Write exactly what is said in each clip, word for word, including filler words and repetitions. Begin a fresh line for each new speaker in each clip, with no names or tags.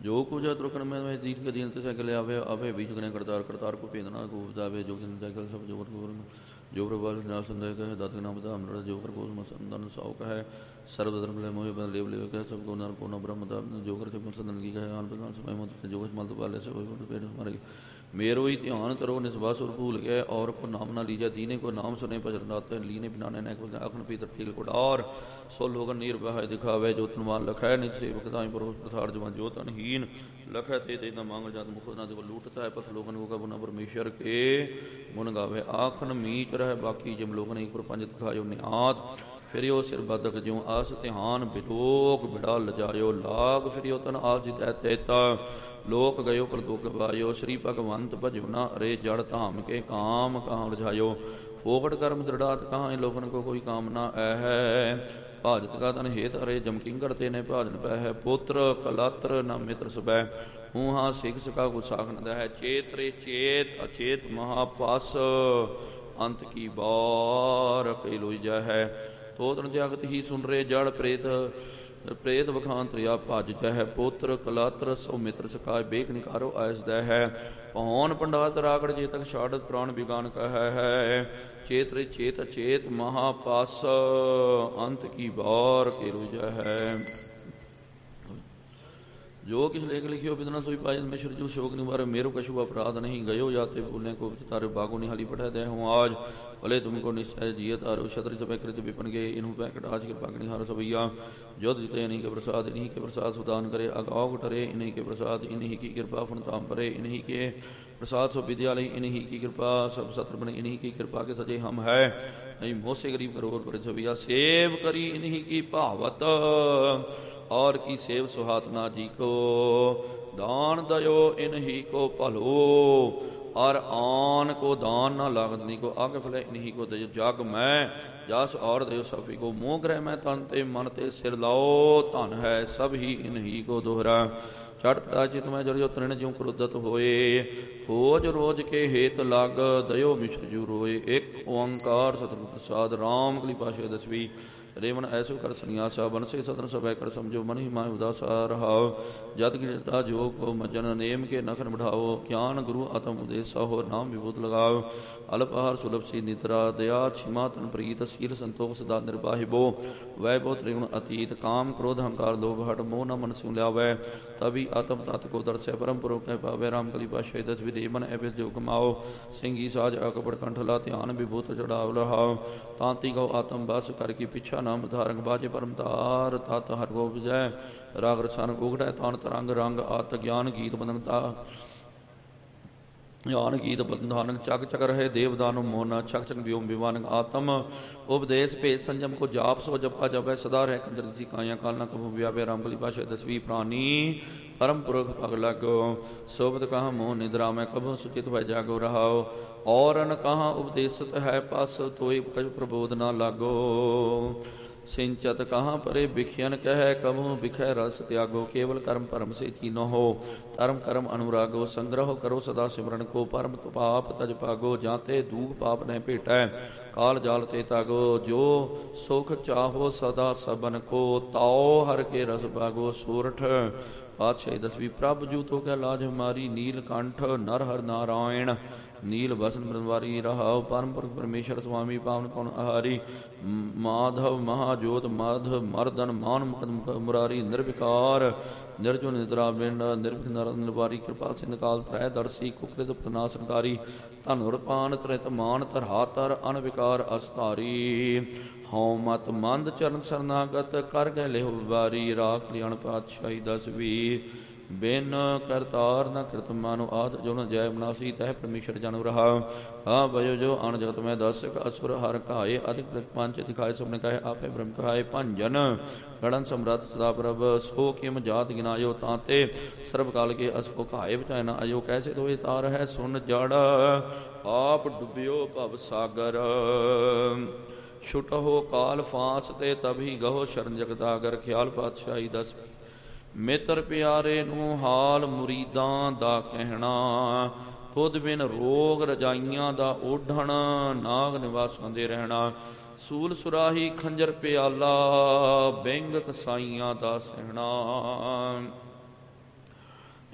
ਜੋ ਕੁਝ ਤੁਰਕਨ ਮੈਂ ਦੀਨ ਕੇ ਦੀਨ ਤੇ ਸਗਲ ਆਵੇ ਆਵੇ ਵੀ ਜੁਗਨੇ ਕਰਤਾਰ ਕਰਤਾਰ ਕੋ ਭੇਦਨਾ ਕੋ ਉਪਜਾਵੇ ਜੋ ਕਿਨ ਸਗਲ ਸਭ ਜੋਰ ਗੁਰ ਜੋ ਪ੍ਰਭਾਲ ਨਾਲ ਸੰਦੇਹ ਕਹੇ ਦਾਤ ਨਾਮ ਦਾ ਅਮਰ ਜੋ ਕਰ ਕੋ ਸੰਦਨ ਸੌ ਕਹੈ ਸਰਬ ਧਰਮ ਲੈ ਮੋਹਿ ਬਨ ਲੇਵ ਲੇਵ ਕਹੈ ਸਭ ਕੋ ਨਰ ਕੋ ਨ ਬ੍ਰਹਮ ਦਾ ਜੋ ਕਰ ਤੇ ਸੰਦਨ ਕੀ ਕਹੈ ਆਨ ਪ੍ਰਦਾਨ ਸਮੈ ਮਤ ਜੋ ਕੁਛ ਮਲ ਵਾਲੇ ਸੇ ਹੋਇ ਪੇਟ ਮਰ मेरो ही ध्यान करो निस्वास और भूल गए और को नाम ना लीजा दीने को नाम सुने भजन राते लीने बिनाने ने को अखन पीतर ठील कोडार सो लोगन निर्भय दिखावे जो तनवान लखै निज सेवक दाई परोस प्रसार जवान जो तनहीन लखै ते दे न मांग जात मुख ना देव लूटता है पस लोगन को कबुना परमेश्वर के गुण गावे आखन मीच रह बाकी जिम लोगन एक पर पंज दिखायो निहात फिरियो सिर बदक ज्यों आस ध्यान बिलोक बिड़ा लजायो लाग फिरियो तन आस जितै तेता लोक गयो प्रदुख वायो श्री भगवंत भजो न अरे जड़ धाम के काम कहाँ उलझायो फोकट कर्म दृढ़ात कहाँ लोगन को कोई कामना ऐ है भाजत का तन हेत अरे जमकिंकर तेने भाजन पै है पुत्र कलात्र न मित्र सबै हूँ हाँ सिख सका कुछ साख न है चेत रे चेत अचेत महापास अंत की बार कई लोईजा है तो तन त्यागत ही सुन रे जड़ प्रेत प्रेत बखान त्रिया भज जह पुत्र कलात्र सौ मित्र सकाय बेख निकारो आयस दह है पौन पंडात रागड़ जे तक छाड़त प्राण विगान कह है चेत रे चेत अचेत महापास अंत की बार के रुज है जो किस लेख लिखियो बिदना सोई पाय में श्रजु शोक निवार मेरो कछु अपराध नहीं गयो जाते बोलने को तारे बागो निहाली पठा दे हूँ आज भले तुमको निश्चय जियत आरो क्षत्रि सब कृत विपन के इन्हू पैकट आज कृपा कणी हारो सबैया जोध जिते इन्हीं के प्रसाद इन्हीं के प्रसाद सुदान करे अगाव टरे इन्हीं के प्रसाद इन्हीं की कृपा फन ताम परे इन्हीं के प्रसाद सब विद्यालय इन्हीं की कृपा सब सत्र बने इन्हीं की कृपा के सजे हम है नहीं मोह से गरीब करोड़ पर सबैया सेव करी इन्हीं की पावत और की सेव सुहात ना जी को दान दयो इन्हीं को भलो और आन को दान न लागनी को आगे फले इन्हीं को दयो जग मैं जस और दयो सफी को मोह ग्रह में तन ते मन ते सिर लाओ धन है सब ही इन्हीं को दोहरा चट पटाचित में जर जो तृण ज्यों क्रोधत होए खोज रोज के हेत लाग दयो मिश्र जू रोए एक ओंकार सतगुरु प्रसाद राम कली पाशे दसवीं रेवन ऐसो कर सन्यासा बन से सदन सब कर समझो मन ही माय उदासा रहाओ जत गिरता जो को मजन नेम के नखन बढ़ाओ ज्ञान गुरु आत्म उपदेश हो नाम विभूत लगाओ अल्पहार सुलभ सी निद्रा दया क्षमा तन प्रीत शील संतोष सदा निर्वाहिबो वैभव त्रिगुण अतीत काम क्रोध अहंकार लोभ हट मोह न मन सिंह ल्यावै तभी आत्म तत् को दर्शय परम पुरो कह पावे राम कली पाशे दस विधि मन एवं जो कमाओ सिंगी साज अकपड़ कंठला ध्यान विभूत चढ़ाव रहाओ तांति गौ आत्म बस कर की पिछा नाम धारंग बाजे परम तार तत हर गो विजय राग रसान उगड़ै तान तरंग रंग आत ज्ञान गीत बदनता ज्ञान गीत बंधान चक चक रहे देवदान मोन छक छक व्योम विवान आत्म उपदेश भेद संयम को जाप सो जपा जपै सदा रह कंजर सी काया काल न कभू व्यापे राम कली पाशे दसवीं प्राणी परम पुरख पग लगो सोबत कहाँ मोह निद्रा में कभू सुचित भय जागो रहाओ और न कहाँ उपदेशत है पास तोय कछ प्रबोध न लागो सिंचत कहाँ परे बिखियन कह कभू बिखै रस त्यागो केवल कर्म परम से चीनो हो धर्म कर्म अनुरागो संग्रह करो सदा सिमरन को परम पाप तज पागो जाते दूख पाप न भेटै काल जाल ते तागो जो सुख चाहो सदा सबन को ताओ हर के रस भागो सूरठ पातशाही दसवीं प्रभ जू तो क्या लाज हमारी नीलकंठ नर हर नारायण नील बसन ब्रह्मवारी रहाओ परम पुरख परमेश्वर स्वामी पावन पवन आहारी माधव महाजोत माधव मर्दन मान मुकद मुरारी निर्विकार निर्जो निद्रा बिंड निर्भिक नरद निर्वारी कृपा सिंध काल त्रय दर्शी कुकृत प्रनाशनकारी धनुर पान त्रित मान तरहातर अनविकार अस्तारी हौ मत मंद चरण शरणागत कर गए लेह बारी राख कल्याण पातशाही दसवीं बिन करतार न कृत मानो आद जो न जय मनासी तह परमेश्वर जन रहा हाँ भयो जो अण जगत में दर्शक असुर हर कहाए अधिक पंच दिखाए सबने कहे आपे ब्रह्म कहाए भंजन गणन सम्राट सदा प्रभ सो किम जात गिनायो तांते सर्व काल के अस को कहाए बचाए न आयो कैसे तो तार है सुन जड़ आप डुबियो भव सागर छुटहो काल फांस ते तभी गहो शरण जगदागर ख्याल पातशाही दस मित्र प्यारे नूं हाल मुरीदां दा कहना तुद बिन रोग रजाइयां दा ओढ़ण नाग निवासां दे रहना सूल सुराही खंजर प्याला बिंग कसाइयां दा सहना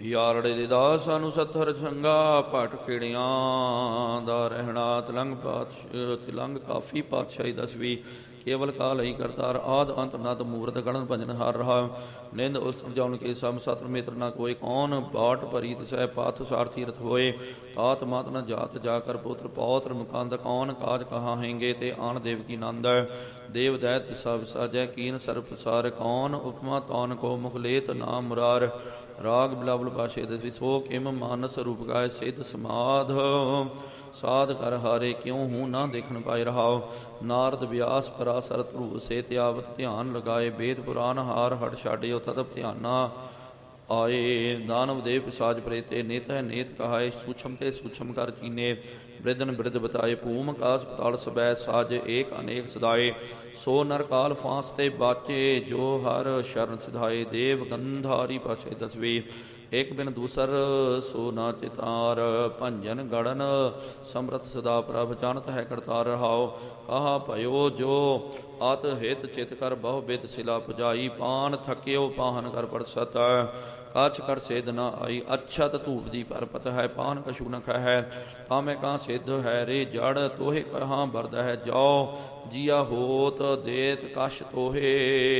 ਯਾਰੜੇ ਦੇ ਦਾਸ ਸਾਨੂੰ ਸੱਥਰ ਸੰਗਾ ਭਟ ਕਿੜਿਆਂ ਦਾ ਰਹਿਣਾ ਤਿਲੰਗ ਪਾਤਸ਼ਾਹ ਤਿਲੰਗ ਕਾਫੀ ਪਾਤਸ਼ਾਹੀ ਦਸਵੀਂ ਕੇਵਲ ਕਾਲ ਹੀ ਕਰਤਾਰ ਆਦ ਅੰਤ ਨਦ ਮੂਰਤ ਗਣਨ ਭਜਨ ਹਾਰ ਰਹਾ ਨਿੰਦ ਉਸਤਰ ਜਾਉਣ ਕੇ ਸਮ ਸਤਰ ਮਿੱਤਰ ਨਾ ਕੋਈ ਕੌਣ ਬਾਟ ਭਰੀ ਤਸੈ ਪਾਥ ਸਾਰਥੀ ਰਥ ਹੋਏ ਤਾਤ ਮਾਤ ਨ ਜਾਤ ਜਾ ਕਰ ਪੁੱਤਰ ਪੌਤਰ ਮੁਕੰਦ ਕੌਣ ਕਾਜ ਕਹਾ ਹੈਂਗੇ ਤੇ ਆਣ ਦੇਵ ਕੀ ਨੰਦ ਦੇਵ ਦੈਤ ਤਿਸਾ ਵਿਸਾਜੈ ਕੀਨ ਸਰਬ ਪ੍ਰਸਾਰ ਕੌਣ ਉਪਮਾ ਤੌਨ ਕੋ ਮੁਖ ਲੇਤ ਨਾਮ ਮੁਰਾਰ ਰਾਗ ਬਿਲਾਵਲ ਪਾਸ਼ੇ ਦਸਵੀ ਸੋ ਕਿਮ ਮਾਨਸ ਰੂਪ ਗਾਇ ਸਿੱਧ ਸਮਾਧ ਸਾਧ ਕਰ ਹਾਰੇ ਕਿਉਂ ਹੂੰ ਨਾ ਦੇਖਣ ਪਾਏ ਰਹਾਓ ਨਾਰਦ ਵਿਆਸ ਪਰਾਸਰ ਧਰੂ ਸੇ ਤਿਆਵਤ ਧਿਆਨ ਲਗਾਏ ਵੇਦ ਪੁਰਾਨ ਹਾਰ ਹਟ ਛਾੜਿਓ ਤਦਪ ਧਿਆਨਾ ਆਏ ਦਾਨਵ ਦੇਵ ਪਿਸਾਜ ਪ੍ਰੇਤੇ ਨੇਤ ਹੈ ਨੇਤ ਕਹਾਏ ਸੂਛਮ ਤੇ ਸੂਛਮ ਕਰ ਚੀਨੇ ਬ੍ਰਿਧਨ ਬ੍ਰਿਧ ਬਤਾਏ ਭੂਮ ਆਕਾਸ ਪਤਾਲ ਸਬੈ ਸਾਜ ਏਕ ਅਨੇਕ ਸਦਾਏ ਸੋ ਨਰ ਕਾਲ ਫਾਂਸ ਤੇ ਬਾਚੇ ਜੋ ਹਰ ਸ਼ਰਨ ਸਿਧਾਏ ਦੇਵ ਗੰਧਾਰੀ ਪਾਛੇ ਦਸਵੇਂ ਏਕ ਬਿਨ ਦੂਸਰ ਸੋ ਨਾ ਚਿਤਾਰ ਭੰਜਨ ਗੜਨ ਸਮਰਥ ਸਦਾ ਪ੍ਰਭ ਜਾਣਤ ਹੈ ਕਰਤਾਰ ਰਹਾਓ ਕਹਾ ਭਇਓ ਜੋ ਆਤ ਹਿਤ ਚਿਤ ਕਰ ਬਹੁ ਬਿਦ ਸਿਲਾ ਪੁਜਾਈ ਪਾਨ ਥਕਿਓ ਪਾਹਨ ਕਰ ਪਰਸਤ ਕਾਛ ਕਰ ਸੇਧ ਨ ਆਈ ਅਛਤ ਧੂਪ ਦੀ ਪਰਪਤ ਹੈ ਪਾਨ ਕਛੂ ਨ ਖਹਿ ਤਾਂ ਮੈਂ ਕਾਂ ਸਿੱਧ ਹੈ ਰੇ ਜੜ ਤੋਹੇ ਕਹਾਂ ਬਰਦ ਹੈ ਜਾਓ ਜੀਆ ਹੋਤ ਦੇਤ ਕਛ ਤੋਹੇ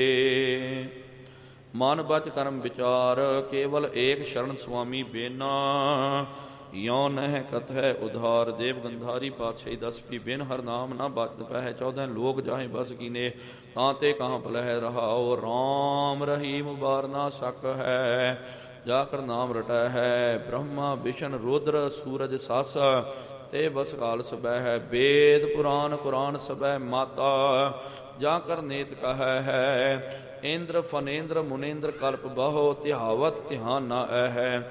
ਮਨ ਬਚ ਕਰਮ ਵਿਚਾਰ ਕੇਵਲ ਏਕ ਸ਼ਰਨ ਸੁਆਮੀ ਬੇਨਾ ਯੋ ਨਹਿ ਕਥੈ ਉਧਾਰ ਦੇਵ ਗੰਧਾਰੀ ਪਾਤਸ਼ਾਹੀ ਦਸਵੀਂ ਬਿਨ ਹਰ ਨਾਮ ਨਾ ਬਚਨ ਪਹਿ ਚੌਦਹ ਲੋਕ ਜਾਹੇ ਬਸ ਕੀਨੇ ਤਾਂ ਤੇ ਕਹਾਂ ਭਲਹਿ ਰਹਾਓ ਰਾਮ ਰਹੀਮ ਬਾਰ ਨਾ ਸਕ ਹੈ ਜਾ ਕਰ ਨਾਮ ਰਟੈ ਹੈ ਬ੍ਰਹਮਾ ਵਿਸ਼ਨ ਰੁਦਰ ਸੂਰਜ ਸਸ ਤੇ ਬਸ ਕਾਲ ਸਬੈ ਹੈ ਵੇਦ ਪੁਰਾਨ ਕੁਰਾਨ ਸਬੈ ਮਾਤਾ ਜਾ ਕਰ ਨੇਤ ਕਹੈ ਹੈ ਇੰਦਰ ਫਨੇਂਦਰ ਮੁਨੇਂਦਰ ਕਲਪ ਬਹੁ ਧਿਆਵਤ ਧਿਆਨ ਨਾ ਐ ਹੈ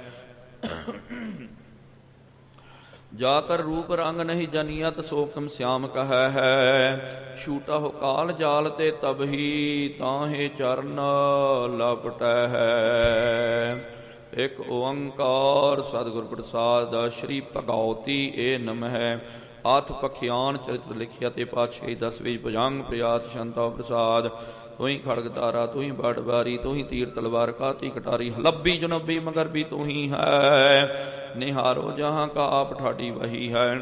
ਜਾ ਕਰ ਰੂਪ ਰੰਗ ਨਹੀਂ ਜਨੀਅਤ ਸੋਕਮ ਸਿਆਮ ਕਹੈ ਹੈ ਛੂਟਾ ਹੋ ਕਾਲ ਜਾਲ ਤੇ ਤਬਹੀ ਤਾਹੇ ਚਰਨ ਲਪਟੈ ਹੈ ਇਕ ਓੰਕਾਰ ਸਤਿਗੁਰ ਪ੍ਰਸਾਦ ਸ਼੍ਰੀ ਭਗਉਤੀ ਏ ਨਮਹਿ ਆਥ ਪਖਿਆਨ ਚਰਿਤ੍ਰ ਲਿਖਿਆ ਤੇ ਪਾਤਸ਼ਾਹੀ ਦਸਵੀਂ ਭੁਜੰਗ ਪ੍ਰਿਆਤ ਸ਼ੰਤਾ ਪ੍ਰਸਾਦ ਤੂੰ ਹੀ ਖੜਗ ਤਾਰਾ ਤੂੰ ਹੀ ਬੜ ਬਾਰੀ ਤੂੰ ਹੀ ਤੀਰ ਤਲਵਾਰ ਕਾਤੀ ਕਟਾਰੀ ਹਲੱਬੀ ਜੁਨੱਬੀ ਮਗਰ ਵੀ ਤੂੰ ਹੀ ਹੈ ਨਿਹਾਰੋ ਜਹਾਂ ਕਾ ਆਪ ਠਾਡੀ ਵਹੀ ਹੈ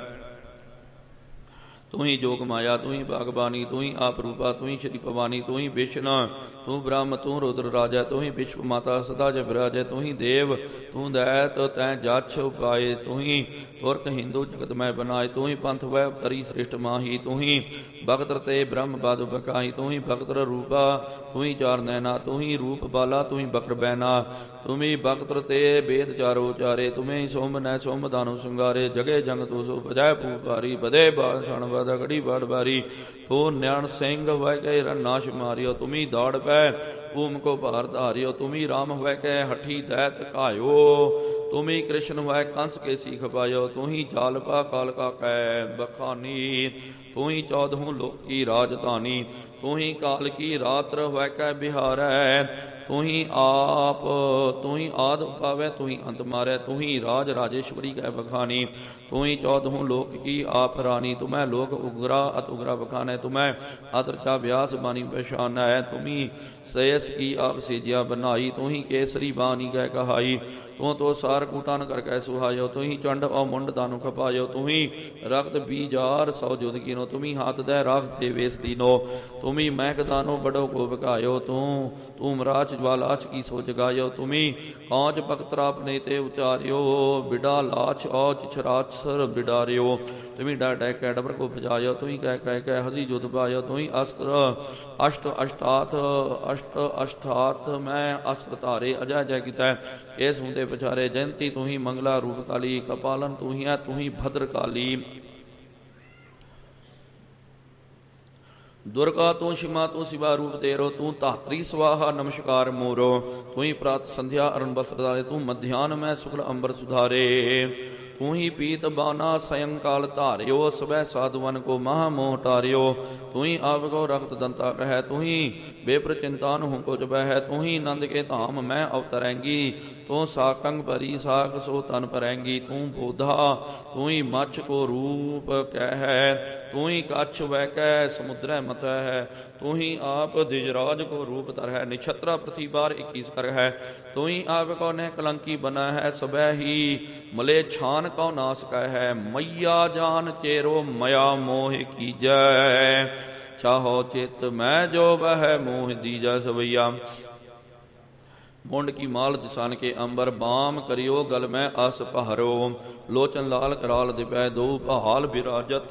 ਤੂੰ ਹੀ ਜੋਗ ਮਾਇਆ ਤੂੰ ਹੀ ਬਾਗਬਾਨੀ ਤੂੰ ਹੀ ਆਪ ਰੂਪਾ ਤੂੰ ਹੀ ਸ਼੍ਰੀ ਭਵਾਨੀ ਤੂੰ ਹੀ ਵਿਸ਼ਨ ਤੂੰ ਬ੍ਰਹਮ ਤੂੰ ਰੁਦਰ ਰਾਜਾ ਤੂੰ ਹੀ ਵਿਸ਼ਵ ਮਾਤਾ ਸਦਾ ਜਬ ਰਾਜੈ ਤੂੰ ਹੀ ਦੇਵ ਤੂੰ ਦੈਤ ਤੈਂ ਜਛ ਉਪਾਏ ਤੂੰ ਹੀ ਤੁਰਕ ਹਿੰਦੂ ਜਗਤ ਮੈਂ ਬਨਾਏ ਤੂੰ ਹੀ ਪੰਥ ਵੈ ਤਰੀ ਸ੍ਰਿਸ਼ਟ ਮਾਹੀ ਤੂੰ ਹੀ ਭਗਤ ਤੇ ਬ੍ਰਹਮ ਬਾਦ ਬਕਾਈ ਤੂੰ ਹੀ ਭਗਤ ਰੂਪਾ ਤੂੰ ਹੀ ਚਾਰ ਨੈਣਾ ਤੂੰ ਹੀ ਰੂਪ ਬਾਲਾ ਤੂੰ ਹੀ ਬਕਰ ਬੈਨਾ ਤੂੰ ਹੀ ਭਗਤ ਤੇ ਵੇਦ ਚਾਰੋ ਚਾਰੇ ਤੂੰ ਹੀ ਸੋਮ ਨੈ ਸੋਮ ਦਾਨੁ ਸੰਗਾਰੇ ਜਗੇ ਜੰਗ ਤੂੰ ਸੋ ਬਜੈ ਪੂਪਾਰੀ ਬਦੇ ਬਾਣ ਵਾਦਾ ਗੜੀ ਬਾੜ ਬਾਰੀ ਤੂੰ ਨਿਆਣ ਸਿੰਘ ਵੈ ਕੇ ਰਨਾਸ਼ ਮਾਰਿਓ ਤੂੰ ਹੀ ਦੌੜ ਪੈ ਭੂਮ ਕੋ ਭਾਰ ਧਾਰਿਓ ਤੂੰ ਹੀ ਰਾਮ ਵੈ ਕੇ ਹਠੀ ਦੈਤ ਘਾਇਓ ਤੂੰ ਹੀ ਕ੍ਰਿਸ਼ਨ ਵੈ ਕੰਸ ਕੇ ਸੀਖ ਪਾਇਓ ਤੂੰ ਹੀ ਜਾਲ ਪਾ ਕਾਲ ਕਾ ਕੈ ਬਖਾਨੀ ਤੂੰ ਹੀ ਚੌਦਹੂ ਲੋਕ ਕੀ ਰਾਜਧਾਨੀ ਤੂੰ ਹੀ ਕਾਲ ਕੀ ਰਾਤਰ ਵੈ ਕੈ ਬਿਹਾਰੈ ਤੂੰ ਹੀ ਆਪ ਤੂੰ ਹੀ ਆਦਿ ਪਾਵੈ ਤੂੰ ਹੀ ਅੰਤ ਮਾਰੈ ਤੂੰ ਹੀ ਰਾਜ ਰਾਜੇਸ਼ਵਰੀ ਕੈ ਬਖਾਨੀ ਤੂੰ ਹੀ ਚੌਦਹੂ ਲੋਕ ਕੀ ਆਪ ਰਾਨੀ ਤੁਮੈ ਲੋਕ ਉਗਰਾ ਅਤ ਉਗਰਾ ਬਖਾਨੈ ਤੁਮੈ ਅਤਰਚਾ ਵਿਆਸ ਬਾਣੀ ਪਛਾਨੈ ਤੁਮ ਹੀ ਸੇਸ ਕੀ ਆਪ ਸੀਜਿਆ ਬਨਾਈ ਤੂੰ ਹੀ ਕੇਸਰੀ ਬਾਣੀ ਕੈ ਕਹਾਈ ਤੂੰ ਤੋ ਸਾਰ ਕੂਟਨ ਕਰ ਕੈ ਸੁਹਾਇਓ ਤੂੰ ਹੀ ਚੰਡ ਔ ਮੁੰਡ ਦਾਨੁ ਖਪਾਇਓ ਤੂੰ ਹੀ ਰਕਤ ਬੀਜਾਰ ਸੌ ਜੁਦ ਕੀਨੋ ਤੂੰ ਹੀ ਹੱਥ ਦੈ ਰਾਖ ਦੇ ਵੇਸ ਦੀਨੋ ਤੂੰ ਹੀ ਮਹਿਕ ਦਾਨੋ ਬੜੋ ਕੋ ਬਕਾਇਓ ਤੂੰ ਤੂੰ ਮਰਾਚ ਜਵਾਲਾਚ ਕੀ ਸੋ ਜਗਾਇਓ ਤੂੰ ਹੀ ਕੌਚ ਬਖਤਰਾ ਆਪਣੇ ਤੇ ਉਚਾਰਿਓ ਬਿਡਾ ਲਾਚ ਔਚ ਛਰਾਛਰ ਬਿਡਾਰਿਓ ਤੂੰ ਹੀ ਡਾ ਡੈ ਕੈ ਡਬਰ ਕੋ ਭਜਾਇਓ ਤੂੰ ਹੀ ਕਹਿ ਕਹਿ ਕਹਿ ਹਸੀ ਜੁਦ ਪਾਇਓ ਤੂੰ ਹੀ ਅਸਤਰ ਅਸ਼ਟ ਅਸ਼ਟਾਥ ਅਸ਼ਟ ਅਸ਼ਟਾਥ ਮੈਂ ਅਸਤਰ ਧਾਰੇ ਅਜੈ ਜੈ ਕੀਤੈ ਕੇਸ ਹੁੰਦੇ ਪਛਾਰੇ ਜਯੰਤੀ ਤੂੰ ਹੀ ਮੰਗਲਾ ਰੂਪ ਕਾਲੀ ਕਪਾਲਨ ਤੂੰ ਹੀ ਹੈ ਤੂੰ ਹੀ ਭਦਰ ਕਾਲੀ ਦੁਰਗਾ ਤੂੰ ਸ਼ਿਮਾ ਤੂੰ ਸਿਵਾ ਰੂਪ ਤੇਰੋ ਤੂੰ ਧਾਤਰੀ ਸਵਾਹਾ ਨਮਸਕਾਰ ਮੋਰੋ ਤੂੰ ਹੀ ਪ੍ਰਾਤ ਸੰਧਿਆ ਅਰੁਣ ਬਸਤਰ ਧਾਰੇ ਤੂੰ ਮਧਿਆਨ ਮੈਂ ਸੁਕਲ ਅੰਬਰ ਸੁਧਾਰੇ ਤੂੰ ਹੀ ਪੀਤ ਬਾਨਾ ਸਯੰ ਕਾਲ ਧਾਰਿਓ ਸਵੈ ਸਾਧਵਨ ਕੋ ਮਹਾ ਮੋਹ ਟਾਰਿਓ ਤੂੰ ਹੀ ਆਪ ਕੋ ਰਖਤ ਦੰਤਾ ਕਹਿ ਤੂੰ ਹੀ ਬੇਪਰ ਚਿੰਤਾਨ ਹੂੰ ਕੋ ਜਬੈ ਹੈ ਤੂੰ ਹੀ ਨੰਦ ਕੇ ਧਾਮ ਮੈਂ ਅਵਤਰੈਂਗੀ ਤੂੰ ਸਾਕੰਗ ਭਰੀ ਸਾਖ ਸੋ ਤਨ ਪਰੈਂਗੀ ਤੂੰ ਬੋਧਾ ਤੂੰ ਹੀ ਮੱਛ ਕੋ ਰੂਪ ਕਹਿ ਤੂੰ ਹੀ ਕੱਛ ਵੈ ਕੈ ਸਮੁਦਰੈ ਮਤ ਹੈ ਤੂੰ ਹੀ ਆਪ ਦਿਜਰਾਜ ਕੋ ਰੂਪ ਧਰ ਹੈ ਨਿਛਤਰਾ ਪ੍ਰਤੀ ਬਾਰ ਇੱਕੀਸ ਕਰ ਹੈ ਤੂੰ ਹੀ ਆਪ ਕੋ ਨਹਿ ਕਲੰਕੀ ਬਨਾ ਹੈ ਸਬੈ ਹੀ ਮਲੇ ਛਾਨ ਕਉ ਨਾਸ ਕਹਿ ਹੈ ਮਈਆ ਜਾਨ ਚੇਰੋ ਮਇਆ ਮੋਹ ਕੀਜੈ ਚਾਹੋ ਚਿਤ ਮੈਂ ਜੋ ਬਹਿ ਮੋਹ ਦੀਜੈ ਸਵਈਆ ਮੁੰਡ ਕੀ ਮਾਲ ਦਿਸਾਨ ਕੇ ਅੰਬਰ ਬਾਮ ਕਰਿਓ ਗਲ ਮੈਂ ਅਸ ਪਹਰੋ ਲੋਚਨ ਲਾਲ ਕਰਾਲ ਦਿਪੈ ਦੋ ਪਹਾਲ ਬਿਰਾਜਤ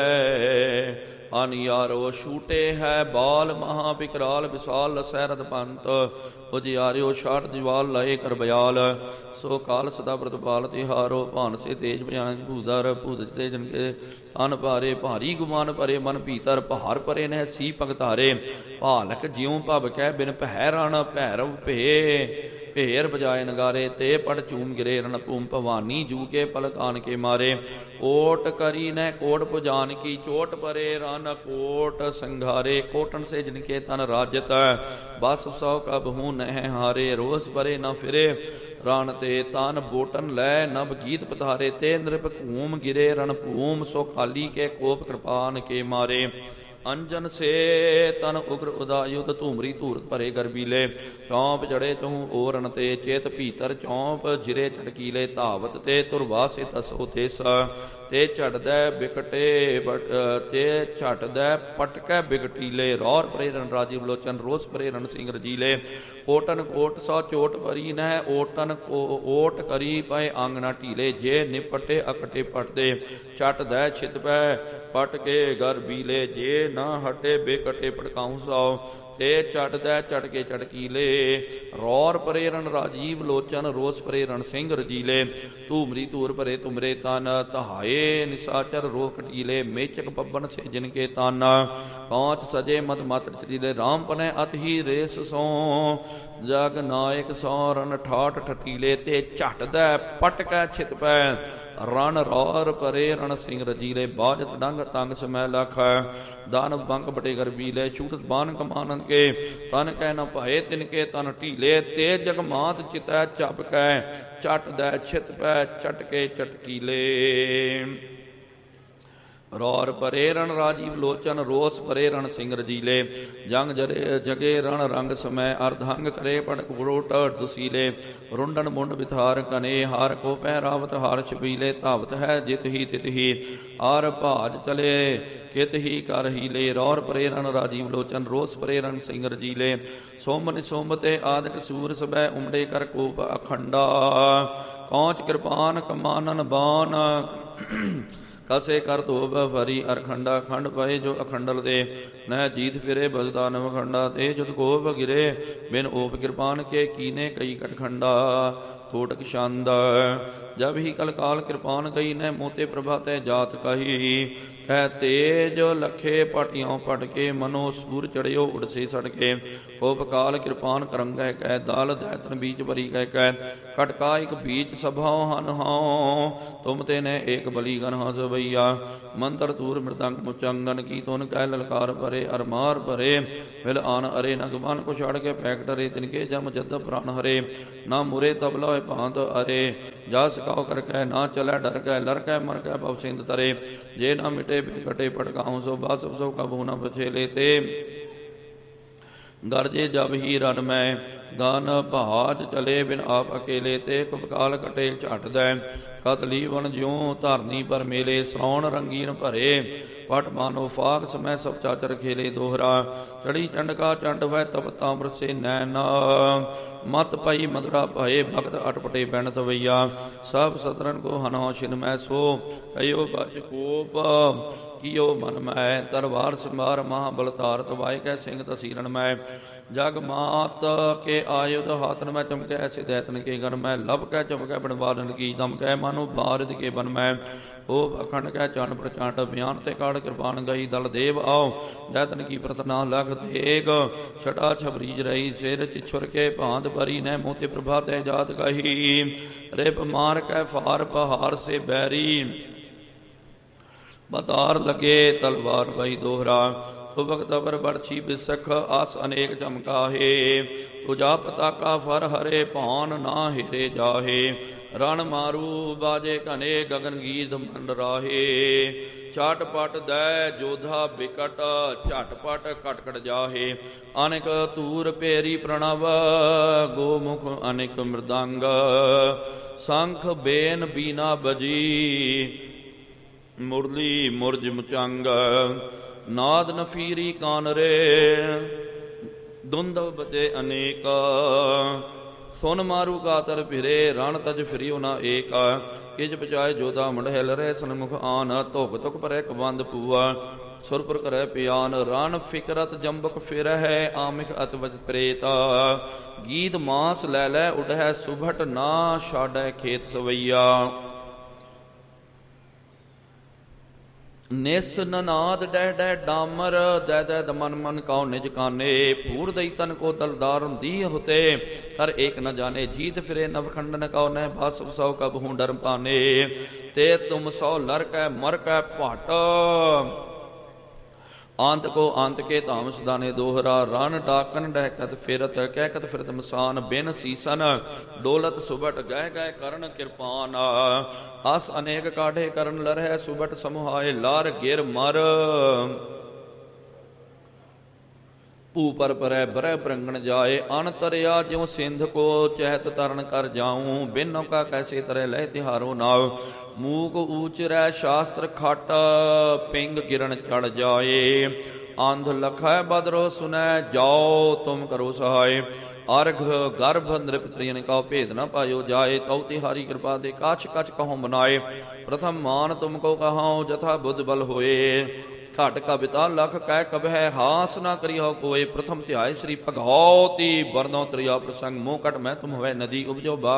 ਹੈ ਅਨਿਆਰੋ ਛੂਟੇ ਹੈ ਬਾਲ ਮਹਾ ਬਿਕਰਾਲ ਵਿਸਾਲ ਲਸੈ ਰਦ ਪੰਤ ਉਜਿਆਰਿਓ ਛਾਟ ਦਿਵਾਲ ਲਏ ਕਰ ਬਿਆਲ ਸੋ ਕਾਲ ਸਦਾ ਪ੍ਰਤਪਾਲ ਤਿਹਾਰੋ ਭਾਨ ਸੇ ਤੇਜ ਭਿਆਨ ਭੂਦਰ ਭੂਦਜ ਤੇ ਜਨ ਕੇ ਤਨ ਭਾਰੇ ਭਾਰੀ ਗੁਮਾਨ ਭਰੇ ਮਨ ਭੀਤਰ ਪਹਾਰ ਪਰੇ ਨਹਿ ਸੀ ਭਗਤਾਰੇ ਭਾਲਕ ਜਿਉ ਭਵ ਕਹਿ ਬਿਨ ਪਹਿ ਰਣ ਭੈਰਵ ਭੇ ਭੇਰ ਬਜਾਏ ਨਗਾਰੇ ਤੇ ਪੜ ਚੂਮ ਗਿਰੇ ਰਣ ਭੂਮ ਭਵਾਨੀ ਜੂ ਕੇ ਪਲਕ ਆਨ ਕੇ ਮਾਰੇ ਓਟ ਕਰੀ ਨੈ ਕੋਟ ਪੁਜਾਨ ਕੀ ਚੋਟ ਪਰੇ ਰਨ ਕੋਟ ਸੰਘਾਰੇ ਕੋਟਨ ਸੇ ਜਿਨ ਕੇ ਤਨ ਰਾਜਤ ਬਸ ਸੌ ਕਬ ਹੂੰ ਨਹਿ ਹਾਰੇ ਰੋਸ ਪਰੇ ਨ ਫਿਰੇ ਰਣ ਤੇ ਤਨ ਬੋਟਨ ਲੈ ਨਭ ਗੀਤ ਪਧਾਰੇ ਤੇ ਨ੍ਰਿਪ ਘੂਮ ਗਿਰੇ ਰਣ ਭੂਮ ਸੋ ਖਾਲੀ ਕੇ ਕੋਪ ਕਿਰਪਾਨ ਕੇ ਮਾਰੇ ਅੰਜਨ ਸੇ ਤਨ ਉਗਰ ਉਦਾਯੁਧ ਧੂਮਰੀ ਧੂਰਤ ਭਰੇ ਗਰਬੀਲੇ ਚੌਂਪ ਜੜੇ ਚਹੂ ਓਰਨ ਤੇ ਚੇਤ ਭੀਤਰ ਚੌਂਪ ਜਿਰੇ ਚਟਕੀਲੇ ਧਾਵਤ ਤੇ ਤੁਰਵਾਸੇ ਤਸੋ ਦੇਸ ਤੇ ਝੜਦੈ ਬਿਕਟੇ ਤੇ ਝਟਦੈ ਪਟਕੈ ਬਿਕਟੀਲੇ ਰੌਰ ਪਰੇ ਰਨ ਰਾਜੀਵ ਲੋਚਨ ਰੋਸ ਪਰੇ ਰਨ ਸਿੰਘ ਰਜੀਲੇ ਓਟਨ ਕੋਟ ਸੌ ਚੋਟ ਭਰੀ ਨਹਿ ਓਟਨ ਕੋ ਓਟ ਕਰੀ ਪਏ ਆਂਗਣਾ ਢੀਲੇ ਜੇ ਨਿਪਟੇ ਅਕਟੇ ਪਟਦੇ ਝਟਦੈ ਛਿਤ ਪੈ ਪਟ ਕੇ ਗਰ ਬੀਲੇ ਜੇ ਨਾ ਹਟੇ ਬੇਕਟੇ ਪਟਕਾਉ ਸੌ ਤੇ ਝਟਦੈ ਝਟਕੇ ਝਟਕੀਲੇ ਰੌਰ ਪਰੇ ਰਨ ਰਾਜੀਵ ਲੋਚਨ ਰੋਸ ਪਰੇ ਰਨ ਸਿੰਘ ਰਜੀਲੇ ਧੂਮਰੀ ਧੂਰ ਭਰੇ ਤੁਮਰੇ ਤਨ ਤਹਾਏ ਨਿਸਾਚਰ ਰੋ ਕਟੀਲੇ ਮੇਚਕ ਪੱਬਨ ਸੇ ਜਿਨ ਕੇ ਤਨ ਕੌਚ ਸਜੇ ਮਤ ਮਤ ਚਰੀਲੇ ਰਾਮ ਪਨੈ ਅਤ ਹੀ ਰੇਸ ਸੋ ਜਗ ਨਾਇਕ ਸੋ ਰਨ ਠਾਠ ਠਟੀਲੇ ਤੇ ਝਟਦੈ ਪਟਕੈ ਛਿਤ ਪੈ ਰਣ ਰੌਰ ਪਰੇ ਰਨ ਸਿੰਘ ਰਜੀਲੇ ਬਾਜਤ ਡੰਗ ਤੰਗ ਸਮੈ ਲਖ ਦਾਨਵ ਬੰਕ ਬਟੇ ਗਰਬੀਲੇ ਛੂਟਤ ਬਾਨ ਕਮਾਨਨ ਕੇ ਤਨ ਕਹਿ ਨ ਭਾਏ ਤਿਨ ਕੇ ਤਨ ਢੀਲੇ ਤੇ ਜਗਮਾਤ ਚਿਤੈ ਚੱਪ ਕੈ ਝਟਦੈ ਛਿਤ ਪੈ ਚਟਕੇ ਚਟਕੀਲੇ ਰੌਰ ਪਰੇ ਰਣ ਰਾਜੀਵ ਲੋਚਨ ਰੋਸ ਪਰੇ ਰਣ ਸਿੰਘ ਰਜੀਲੇ ਜੰਗ ਜਰੇ ਜਗੇ ਰਣ ਰੰਗ ਸਮੈ ਅਰਧੰਗ ਕਰੇ ਪੜਕ ਬਰੋਟ ਦੁਸੀਲੇ ਰੁੰਡਨ ਮੁੰਡ ਵਿਥਾਰ ਕਨੇ ਹਾਰ ਕੋ ਪਹਿਰਾਵਤ ਹਾਰ ਛਬੀਲੇ ਧਾਵਤ ਹੈ ਜਿਤ ਹੀ ਤਿਤ ਹੀ ਆਰ ਭਾਜ ਚਲੇ ਕਿਤ ਹੀ ਕਰ ਹੀਲੇ ਰੌਰ ਪਰੇ ਰਣ ਰਾਜੀਵ ਲੋਚਨ ਰੋਸ ਪਰੇ ਰਣ ਸਿੰਘ ਰਜੀਲੇ ਸੋਮ ਨਿਸੋਮ ਤੇ ਆਦਿਕ ਸੂਰ ਸਬੈ ਉਮੜੇ ਕਰ ਕੋਪ ਅਖੰਡਾ ਕੌਚ ਕਿਰਪਾਨ ਕਮਾਨਨ ਬਾਨ ਕਸੇ ਕਰ ਧੋਬ ਫਰੀ ਅਰਖੰਡਾ ਖੰਡ ਪਏ ਜੋ ਅਖੰਡਲ ਦੇ ਨਹਿ ਜੀਤ ਫਿਰੇ ਬਜਦਾ ਨਵ ਖੰਡਾ ਤੇ ਜੁਦ ਕੋਪ ਗਿਰੇ ਬਿਨ ਓਪ ਕਿਰਪਾਨ ਕੇ ਕੀਨੇ ਕਈ ਕਟਖੰਡਾ ਥੋਟਕ ਛੰਦ ਜਬ ਹੀ ਕਲਕਾਲ ਕਿਰਪਾਨ ਗਈ ਨਹਿ ਮੋਤੇ ਪ੍ਰਭਾ ਤੈ ਜਾਤ ਕਹੀ ਕਹਿ ਤੇਜ ਲਖੇ ਪਟਿਓ ਪਟ ਕੇ ਮਨੋ ਸੂਰ ਚੜਿਓ ਉੜਸੇ ਸੜਕੇ ਕੋਪ ਕਾਲ ਕਿਰਪਾਨ ਕਰੰਗੈ ਕਹਿ ਦਾਲ ਦੈਤਨ ਬੀਜ ਭਰੀ ਕਹਿ ਕਹਿ ਕਟਕਾ ਇਕ ਬੀਜ ਸਭਾਉ ਹਨ ਹਉ ਤੁਮ ਤੇ ਨੇ ਏਕ ਬਲੀ ਗਨ ਹਸ ਬਈਆ ਮੰਤਰ ਤੂਰ ਮ੍ਰਿਤੰਗ ਮੁਚੰਗਨ ਕੀ ਤੁਨ ਕਹਿ ਲਲਕਾਰ ਭਰੇ ਅਰਮਾਰ ਭਰੇ ਮਿਲ ਆਨ ਅਰੇ ਨਗਮਨ ਕੋ ਛੜ ਕੇ ਪੈਕ ਡਰੇ ਤਿਨਕੇ ਜਮ ਜਦ ਪ੍ਰਾਨ ਹਰੇ ਨਾ ਮੁਰੇ ਤਬਲਾ ਹੋਏ ਭਾਂਤ ਅਰੇ ਜਾ ਸਕਾਉ ਕਰ ਕਹਿ ਨਾ ਚਲੈ ਡਰ ਕਹਿ ਲਰ ਕਹਿ ਮਰ ਕਹਿ ਭਵ ਸਿੰਧ ਤਰੇ ਜੇ ਨਾ ਮਿਟੇ ਬੇਕਟੇ ਪਟਕਾਉ ਸੋ ਬਾਸ ਸੋ ਕਬੂ ਨ ਬਛੇਲੇ ਤੇ ਗਰਜੇ ਜਬ ਹੀ ਰਨ ਮੈਂ ਗਨ ਭਾਜ ਚਲੇ ਬਿਨ ਆਪ ਅਕੇਲੇ ਤੇ ਕਪਕਾਲ ਕਟੇ ਝਟਦੈ ਕਤਲੀ ਵਣ ਜਿਉ ਧਰਨੀ ਪਰ ਮੇਲੇ ਸੌਣ ਰੰਗੀਨ ਭਰੇ ਪਟ ਮਾਨੋ ਫਾਕ ਸਮੈ ਸਭ ਚਾਚਰ ਖੇਲੇ ਦੋਹਰਾ ਚੜੀ ਚੰਡਕਾ ਚੰਡ ਵੈ ਤਪ ਤਾਮਰ ਸੇ ਨੈਨਾ ਮਤ ਪਈ ਮਦਰਾ ਭਏ ਭਗਤ ਅਟਪਟੇ ਬੈਣ ਤਵਈਆ ਸਭ ਸਤਰਨ ਕੋ ਹਨੋ ਛਿਨ ਮੈਂ ਸੋ ਕਯੋ ਬਚ ਕੋਪ ਕੀਓ ਮਨ ਮੈਂ ਤਰਵਾਰ ਸੰਭਾਰ ਮਹਾ ਬਲਤਾਰ ਤਵਾਇ ਕੈ ਸਿੰਘ ਤਸੀਰਨ ਮੈਂ जग मात के आयुध हाथन में चमकै ऐसे दैतन के गन में लब कै चमकै बनवालन की दम कै मानो बारिद के बन में ओप अखंड कै चंड प्रचंड बयान ते काड़ कृपान गई दल देव आओ दैतन की प्रतना लख देग छटा छबरीज रही सिर चिछुर के भांत भरी न मोते प्रभात जात कही रिप मार कै फार पहाड़ से बैरी बतार लगे तलवार बही दोहरा तुबक तबर बरछी बिसख आस अनेक चमकाहे तुझा पताका फर हरे पान ना हिरे जाहे रण मारू बाजे कने गगन गीत मंडराहे चाटपट दै जोधा बिकट झटपट कटकट जाहे अनेक तूर पेरी प्रणव गोमुख अनेक मृदंग शंख बेन बीना बजी मुरली मुरज मुचंग नाद नफीरी कान रे दुंदव बजे अनेक सुन मारू कातर फिरे रण तज फिरियो न एक किज बचाए जोधा मंडहल रे सन्मुख आन धुक धुक परै कबंद पूआ सुरपुर करे पियान रण फिकरत जंबक फिर है आमिक अतवज प्रेता गीत मास लै लै उडह सुभट ना छाडै खेत सवैया निस ननाद डह डह डामर दै दै दमन मन काउ निज काने पूर दई तन को दलदार दी होते कर एक न जाने जीत फिरे नव खंडन काउ न भास सौ कब हूँ डर पाने ते तुम सौ लर कै मर कै पट आंत को आंत के धाम सदाने दोहरा रण डाकन डहकत फिरत कहकत फिरत मसान बिन सीसन डोलत सुबट गह गह करण कृपान आस अनेक काढ़े करण लरह सुबट समुहाय लार गिर मर ऊपर परै बरह ब्रंगण जाए अन तरया ज्यों सिंध को चहत तरण कर जाऊं बिन नौका कैसे तरह लह तिहारो नाव मूक ऊच रह शास्त्र खट पिंग गिरन चढ़ जाए आंध लखै बदरो सुनै जाओ तुम करो सहाय अर्घ गर्भ नृप त्रियन का भेद न पायो जाए तौ तिहारी कृपा दे काछ कछ कहो बनाए प्रथम मान तुमको कहाओ जथा बुद्ध बल होए घट कविता लख कह कबह हास ना करी हो कोय प्रथम ध्याय श्री भगवती बरनौ त्रिया प्रसंग मोह कट मैं तुम हुए नदी उपजो बाग